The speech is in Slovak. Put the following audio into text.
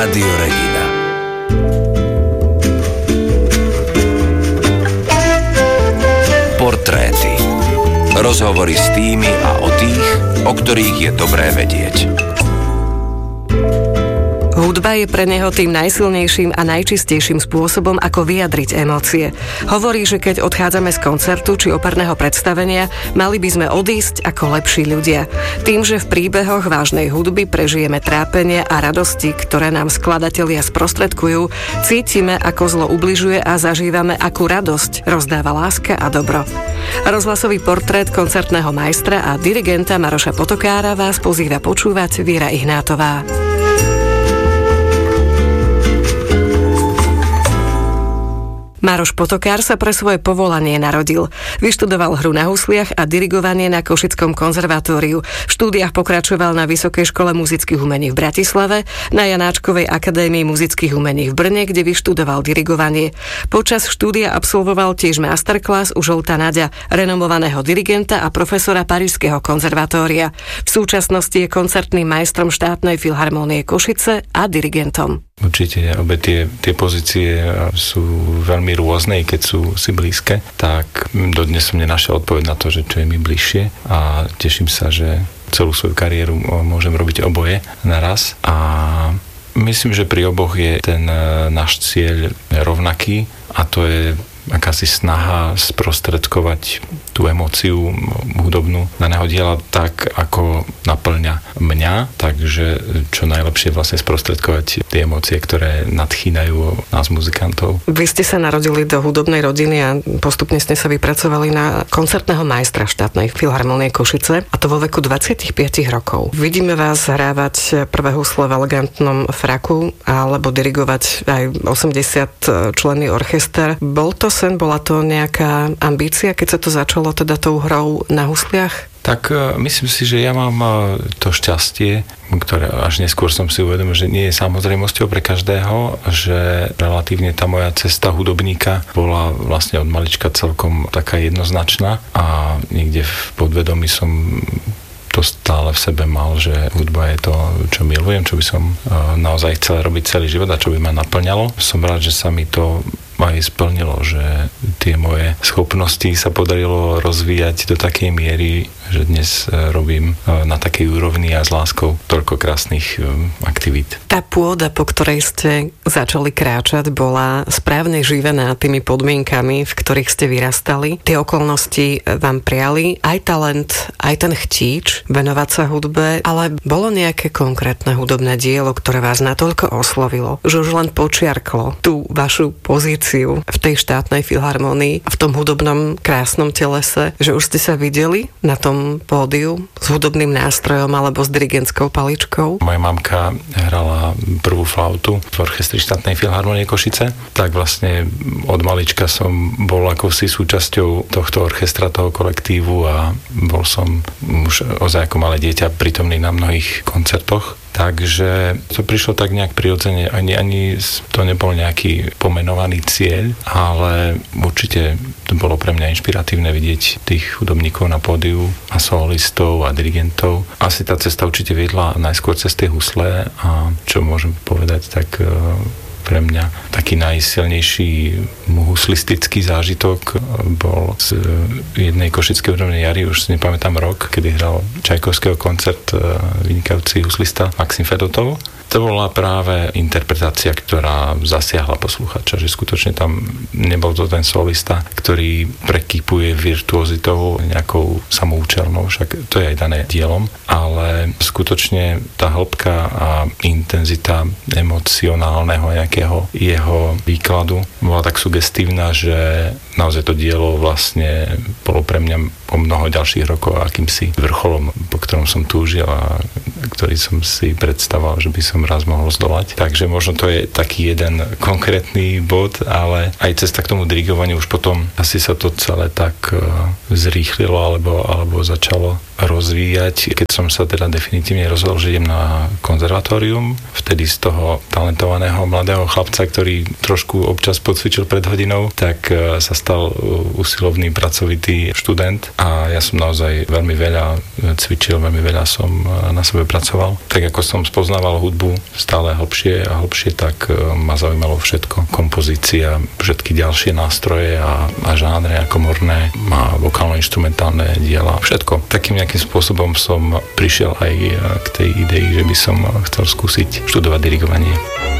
Rádio Regina. Portréty. Rozhovory s tými a o tých, o ktorých je dobré vedieť. Hudba je pre neho tým najsilnejším a najčistejším spôsobom, ako vyjadriť emócie. Hovorí, že keď odchádzame z koncertu či operného predstavenia, mali by sme odísť ako lepší ľudia. Tým, že v príbehoch vážnej hudby prežijeme trápenie a radosti, ktoré nám skladatelia sprostredkujú, cítime, ako zlo ubližuje a zažívame, akú radosť rozdáva láska a dobro. Rozhlasový portrét koncertného majstra a dirigenta Maroša Potokára vás pozýva počúvať Viera Ihnátová. Maroš Potokár sa pre svoje povolanie narodil. Vyštudoval hru na husliach a dirigovanie na Košickom konzervatóriu. V štúdiách pokračoval na Vysokej škole muzických umení v Bratislave, na Janáčkovej akadémii muzických umení v Brne, kde vyštudoval dirigovanie. Počas štúdia absolvoval tiež masterclass u Žolta Naďa, renomovaného dirigenta a profesora Parížskeho konzervatória. V súčasnosti je koncertným majstrom štátnej filharmónie Košice a dirigentom. Určite obe tie pozície sú veľmi rôzne, keď sú si blízke, tak dodnes som nenašiel odpoveď na to, že čo je mi bližšie a teším sa, že celú svoju kariéru môžem robiť oboje naraz a myslím, že pri oboch je ten náš cieľ rovnaký a to je akási snaha sprostredkovať tú emóciu hudobnú daného diela tak, ako naplňa mňa, takže čo najlepšie vlastne sprostredkovať tie emócie, ktoré nadchýnajú nás muzikantov. Vy ste sa narodili do hudobnej rodiny a postupne ste sa vypracovali na koncertného majstra štátnej filharmónie Košice a to vo veku 25 rokov. Vidíme vás hrávať prvé husle v elegantnom fraku alebo dirigovať aj 80 členný orchester. Bol to sen, bola to nejaká ambícia, keď sa to začalo teda tou hrou na husliach? Tak myslím si, že ja mám to šťastie, ktoré až neskôr som si uvedomil, že nie je samozrejmosťou pre každého, že relatívne tá moja cesta hudobníka bola vlastne od malička celkom taká jednoznačná a niekde v podvedomí som to stále v sebe mal, že hudba je to, čo milujem, čo by som naozaj chcel robiť celý život a čo by ma naplňalo. Som rád, že sa mi to aj splnilo, že tie moje schopnosti sa podarilo rozvíjať do takej miery, že dnes robím na takej úrovni a s láskou toľko krásnych aktivít. Tá pôda, po ktorej ste začali kráčať, bola správne živená tými podmienkami, v ktorých ste vyrastali. Tie okolnosti vám priali aj talent, aj ten chtíč venovať sa hudbe, ale bolo nejaké konkrétne hudobné dielo, ktoré vás natoľko oslovilo, že už len počiarklo tú vašu pozíciu v tej štátnej filharmónii, v tom hudobnom krásnom telese, že už ste sa videli na tom pódiu s hudobným nástrojom alebo s dirigentskou paličkou? Moja mamka hrala prvú flautu v orchestri štátnej filharmónie Košice, tak vlastne od malička som bol akousi súčasťou tohto orchestra, toho kolektívu a bol som už ozaj ako malé dieťa prítomný na mnohých koncertoch. Takže to prišlo tak nejak prirodzene, ani to nebol nejaký pomenovaný cieľ, ale určite to bolo pre mňa inšpiratívne vidieť tých hudobníkov na pódiu a solistov a dirigentov. Asi tá cesta určite viedla najskôr cez tie husle a čo môžem povedať, tak pre mňa taký najsilnejší huslistický zážitok bol z jednej košickej hudobnej jary, už si nepamätám rok, kedy hral Čajkovského koncert vynikajúci huslista Maxim Fedotov. To bola práve interpretácia, ktorá zasiahla posluchača, že skutočne tam nebol to ten solista, ktorý prekýpuje virtuozitou nejakou samoučelnou, však to je aj dané dielom, ale skutočne tá hĺbka a intenzita emocionálneho nejakého jeho výkladu bola tak sugestívna, že naozaj to dielo vlastne bolo pre mňa po mnoho ďalších rokov akýmsi vrcholom, po ktorom som túžil a ktorý som si predstavoval, že by som raz mohol zdolať. Takže možno to je taký jeden konkrétny bod, ale aj cesta k tomu dirigovaniu už potom asi sa to celé tak zrýchlilo alebo začalo rozvíjať. Keď som sa teda definitívne rozhodol, že idem na konzervatórium, vtedy z toho talentovaného mladého chlapca, ktorý trošku občas podcvičil pred hodinou, tak sa stal usilovný, pracovitý študent a ja som naozaj veľmi veľa cvičil, veľmi veľa som na sebe pracoval. Tak ako som spoznával hudbu stále hlbšie a hlbšie, tak ma zaujímalo všetko. Kompozícia, všetky ďalšie nástroje a žánre a komorné, a vokálno-inštrumentálne diela, všetko. Takým nejakým spôsobom som prišiel aj k tej idei, že by som chcel skúsiť študovať dirigovanie.